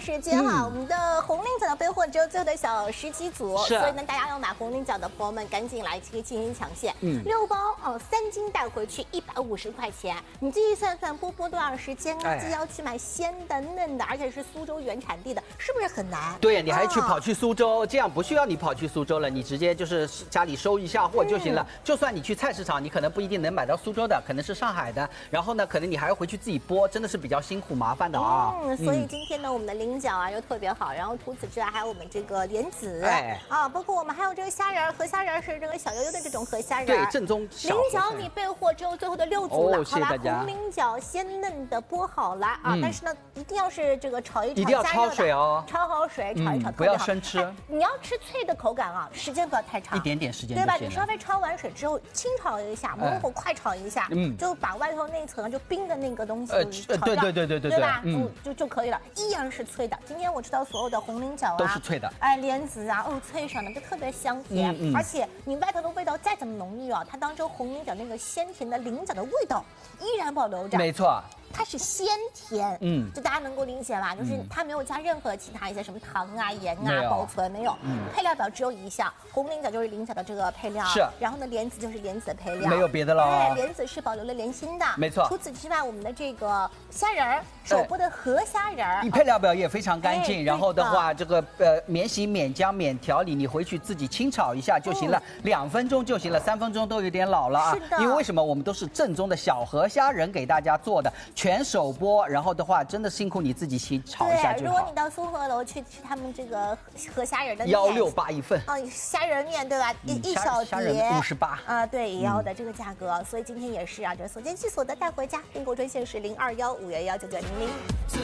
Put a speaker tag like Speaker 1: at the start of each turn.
Speaker 1: 时间哈，我们的红菱角的备货只有最后的小10几组，
Speaker 2: 是
Speaker 1: 所以呢，大家要买红菱角的朋友们赶紧来进行抢线。6包哦，3斤带回去150块钱，你自己算算播多少时间啊？自己要去买鲜的、嫩的，而且是苏州原产地的，是不是很难？
Speaker 2: 对，你还跑去苏州，这样不需要你跑去苏州了，你直接就是家里收一下货就行了。就算你去菜市场，你可能不一定能买到苏州的，可能是上海的，然后呢，可能你还要回去自己剥，真的是比较辛苦麻烦的啊。
Speaker 1: 所以今天呢，我们的菱角啊又特别好，然后除此之外还有我们这个莲子，包括我们还有这个虾仁，河虾仁是这个小悠悠的这种河虾仁，
Speaker 2: 对，正宗小
Speaker 1: 菱角米备货只有最后的6组了，
Speaker 2: 谢谢大家。
Speaker 1: 红菱角鲜嫩的剥好了啊，但是呢，一定要是这个炒一炒，
Speaker 2: 一定要焯水哦，
Speaker 1: 焯好水，炒一炒，
Speaker 2: 不要生吃。
Speaker 1: 你要吃脆的口感啊，时间不要太长，
Speaker 2: 一点点时间，
Speaker 1: 对吧？你稍微焯完水之后，轻炒一下，猛火快炒一下，就把外头那层就冰的那个东西炒掉，对吧？就可以了，依然是脆的。今天我吃到所有的红菱角啊，
Speaker 2: 都是脆的，
Speaker 1: 莲子啊，脆爽的，就特别香甜，而且你外头的味道再怎么浓郁啊，它当中红菱角那个鲜甜的菱角的味道依然保留着，
Speaker 2: 没错。
Speaker 1: 它是鲜甜，就大家能够理解吧？就是它没有加任何其他一些什么糖啊、盐啊、保存没有，配料表只有一项，红菱角就是菱角的这个配料，
Speaker 2: 是，
Speaker 1: 然后呢，莲子就是莲子的配料，
Speaker 2: 没有别的了。
Speaker 1: 莲子是保留了莲心的，
Speaker 2: 没错。
Speaker 1: 除此之外，我们的这个虾仁儿，手剥的河虾仁儿，
Speaker 2: 配料表也非常干净，然后的话，这个免洗、免浆、免调理，你回去自己清炒一下就行了，2分钟就行了，3分钟都有点老了啊。
Speaker 1: 是的，
Speaker 2: 因为为什么我们都是正宗的小河虾仁给大家做的，全手剥。然后的话，真的辛苦你自己去炒一下就好。
Speaker 1: 如果你到松鹤楼去吃他们这个河虾仁的面
Speaker 2: ，168一份。
Speaker 1: 虾仁面对吧？一小碟
Speaker 2: 58
Speaker 1: 啊，对，也要的这个价格。所以今天也是啊，这所见即所得带回家，订购专线是0215119900。